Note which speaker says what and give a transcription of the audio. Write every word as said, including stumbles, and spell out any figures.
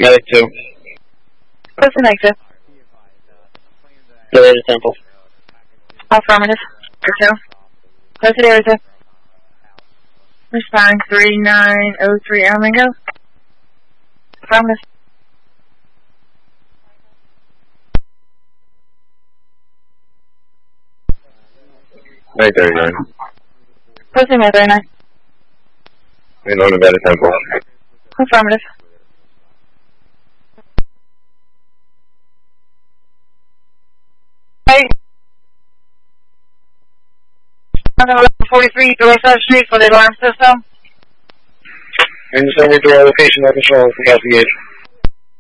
Speaker 1: Medic two.
Speaker 2: What's the negative?
Speaker 1: Delay to Temple.
Speaker 2: Affirmative. two. Close to area two. Respond three nine oh three Armingo. Affirmative.
Speaker 1: nine thirty-nine.
Speaker 2: Close to nine thirty-nine.
Speaker 1: We know Nevada Temple.
Speaker 2: Affirmative. Hey. eleven forty-three, Dorsett Street for the alarm system.
Speaker 1: And send me to our location, I control, we got the gauge.